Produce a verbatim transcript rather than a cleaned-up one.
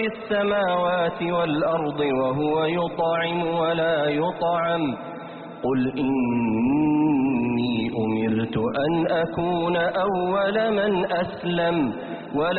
السماوات والأرض وهو يطعم ولا يطعم قل إني أمرت أن أكون أول من أسلم